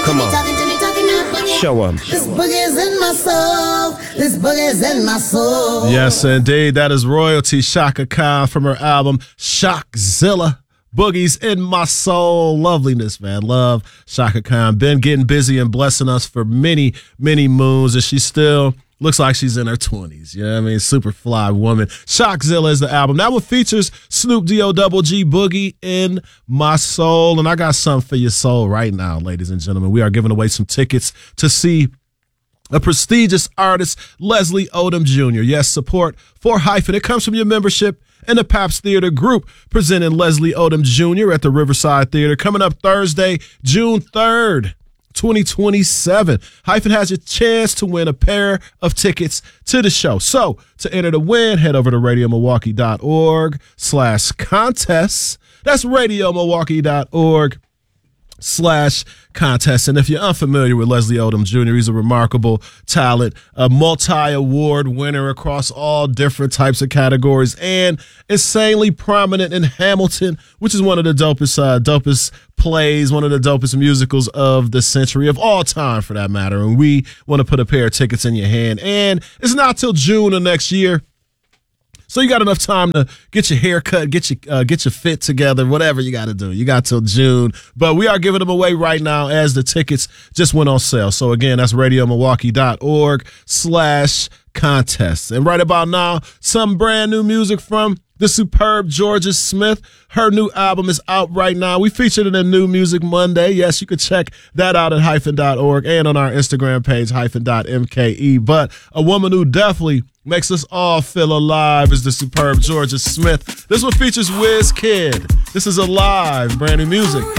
Come on. Show 'em. This boogie's in my soul. This boogie's in my soul. Yes, indeed. That is royalty Chaka Khan from her album Shockzilla. Boogie's in my soul. Loveliness, man. Love Chaka Khan. Been getting busy and blessing us for many, many moons, and she still looks like she's in her 20s. You know what I mean? Super fly woman. Shockzilla is the album. That one features Snoop D-O-double-G, Boogie in My Soul. And I got something for your soul right now, ladies and gentlemen. We are giving away some tickets to see a prestigious artist, Leslie Odom Jr. Yes, support for Hyphen. It comes from your membership in the Paps Theater Group, presenting Leslie Odom Jr. at the Riverside Theater, coming up Thursday, June 3rd. 2027. Hyphen has your chance to win a pair of tickets to the show. So to enter the win, head over to radiomilwaukee.org/contests. That's radiomilwaukee.org/contest. And if you're unfamiliar with Leslie Odom Jr., he's a remarkable talent, a multi-award winner across all different types of categories, and insanely prominent in Hamilton, which is one of the dopest plays, one of the dopest musicals of the century, of all time for that matter. And we want to put a pair of tickets in your hand. And it's not till June of next year, so you got enough time to get your hair cut, get your fit together, whatever you got to do. You got till June. But we are giving them away right now as the tickets just went on sale. So again, that's radiomilwaukee.org/contests. And right about now, some brand new music from the superb Georgia Smith. Her new album is out right now. We featured it in New Music Monday. Yes, you can check that out at hyphen.org and on our Instagram page, hyphen.mke. But a woman who definitely makes us all feel alive is the superb Georgia Smith. This one features Wizkid. This is Alive, brand new music.